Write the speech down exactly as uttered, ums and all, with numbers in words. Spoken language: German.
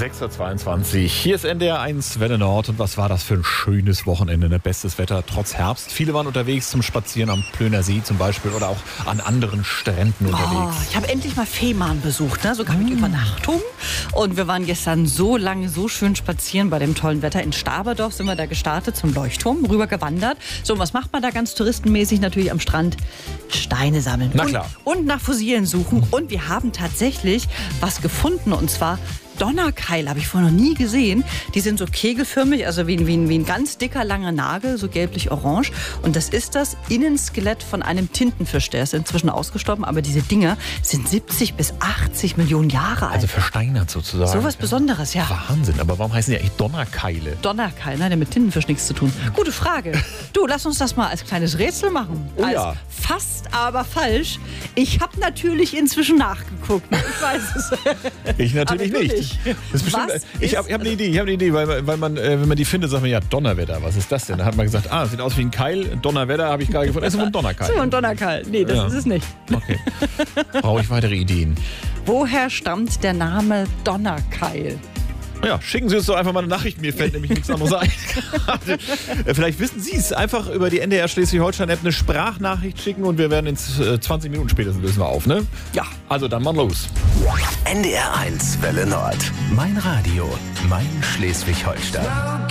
sechs Uhr zweiundzwanzig. Hier ist N D R eins Welle Nord. Und was war das für ein schönes Wochenende, ne? Bestes Wetter trotz Herbst. Viele waren unterwegs zum Spazieren am Plöner See zum Beispiel oder auch an anderen Stränden unterwegs. Oh, ich habe endlich mal Fehmarn besucht, ne? Sogar mit Mm. Übernachtung. Und wir waren gestern so lange, so schön spazieren bei dem tollen Wetter. In Staberdorf sind wir da gestartet zum Leuchtturm, rüber gewandert. So, und was macht man da ganz touristenmäßig? Natürlich am Strand Steine sammeln. Na klar. Und, und nach Fossilen suchen. Und wir haben tatsächlich was gefunden, und zwar Donnerkeile, habe ich vorher noch nie gesehen. Die sind so kegelförmig, also wie, wie, wie ein ganz dicker, langer Nagel, so gelblich-orange. Und das ist das Innenskelett von einem Tintenfisch. Der ist inzwischen ausgestorben, aber diese Dinger sind siebzig bis achtzig Millionen Jahre alt. Also versteinert sozusagen. So was Besonderes, ja. Wahnsinn, aber warum heißen die eigentlich Donnerkeile? Donnerkeil, ne? Der mit Tintenfisch nichts zu tun. Gute Frage. Du, lass uns das mal als kleines Rätsel machen. Oh als ja. Fast, aber falsch. Ich habe natürlich inzwischen nachgeguckt. Ich weiß es. Ich natürlich Aber du nicht. nicht. Das ist bestimmt, Was ich habe ist- hab eine Idee, ich habe eine Idee, weil, weil man, äh, wenn man die findet, sagt man ja Donnerwetter. Was ist das denn? Da hat man gesagt, ah, sieht aus wie ein Keil. Donnerwetter habe ich gerade gefunden. Das ist wohl ein Donnerkeil. So ein Donnerkeil. Nee, das Ja. ist es nicht. Okay. Brauche ich weitere Ideen? Woher stammt der Name Donnerkeil? Ja, schicken Sie uns doch einfach mal eine Nachricht. Mir fällt nämlich nichts anderes ein. gerade. Äh, Vielleicht wissen Sie es. Einfach über die N D R Schleswig-Holstein-App eine Sprachnachricht schicken und wir werden in äh, zwanzig Minuten spätestens lösen wir auf, ne? Ja, also dann mal los. N D R eins Welle Nord. Mein Radio, mein Schleswig-Holstein.